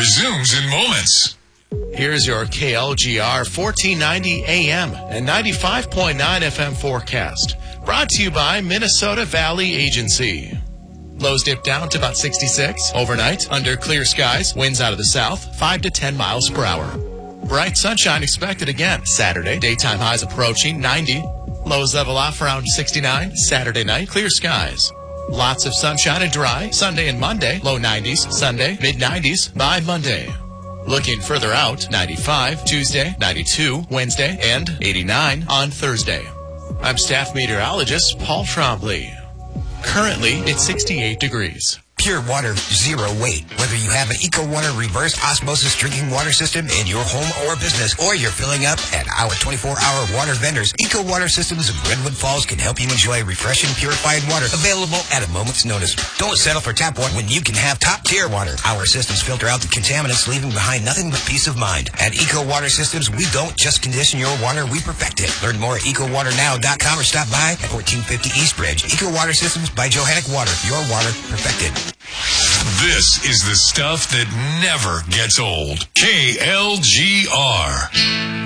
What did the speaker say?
resumes in moments. Here's your KLGR 1490 AM and 95.9 FM forecast. Brought to you by Minnesota Valley Agency. Lows dip down to about 66. Overnight, under clear skies, winds out of the south, 5 to 10 miles per hour. Bright sunshine expected again Saturday. Daytime highs approaching 90. Lows level off around 69. Saturday night, clear skies. Lots of sunshine and dry. Sunday and Monday, low 90s. Sunday, mid 90s by Monday. Looking further out, 95 Tuesday, 92 Wednesday, and 89 on Thursday. I'm staff meteorologist Paul Trombley. Currently, it's 68 degrees. Pure water, zero weight. Whether you have an EcoWater reverse osmosis drinking water system in your home or business, or you're filling up at our 24-hour water vendors, EcoWater Systems of Redwood Falls can help you enjoy refreshing, purified water available at a moment's notice. Don't settle for tap water when you can have top-tier water. Our systems filter out the contaminants, leaving behind nothing but peace of mind. At EcoWater Systems, we don't just condition your water, we perfect it. Learn more at EcoWaterNow.com or stop by at 1450 East Bridge. EcoWater Systems by Johannic Water. Your water perfected. This is the stuff that never gets old. KLGR.